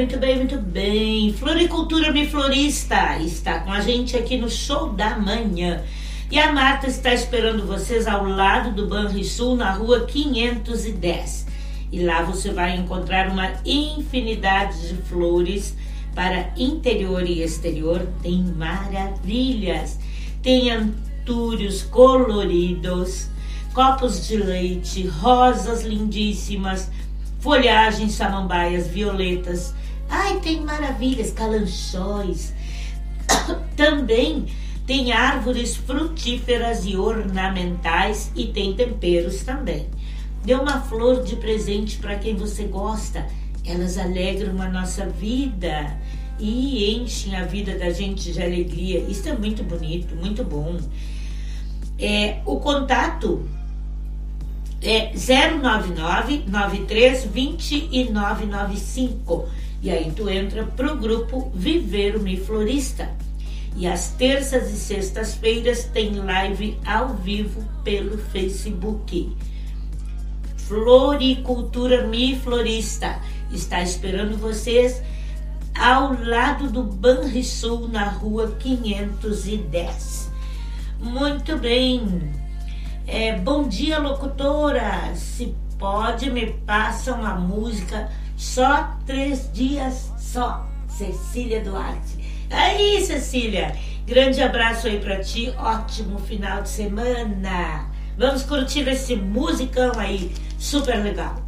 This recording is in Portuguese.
muito bem, muito bem. Floricultura Mi Florista está com a gente aqui no Show da Manhã. E a Marta está esperando vocês ao lado do Banrisul, na rua 510. E lá você vai encontrar uma infinidade de flores para interior e exterior. Tem maravilhas. Tem antúrios coloridos, copos de leite, rosas lindíssimas, folhagens, samambaias, violetas. Ai, tem maravilhas, calanchóis. Também tem árvores frutíferas e ornamentais e tem temperos também. Dê uma flor de presente para quem você gosta. Elas alegram a nossa vida e enchem a vida da gente de alegria. Isso é muito bonito, muito bom. O contato é 099-93-2995. E aí tu entra pro grupo Viver o Mi Florista. E às terças e sextas-feiras tem live ao vivo pelo Facebook. Floricultura Mi Florista está esperando vocês ao lado do Banrisul, na rua 510. Muito bem. Bom dia, locutora. Se pode, me passa uma música Só 3 Dias Só. Cecília Duarte. Aí, Cecília, grande abraço aí pra ti. Ótimo final de semana. Vamos curtir esse musicão aí, super legal.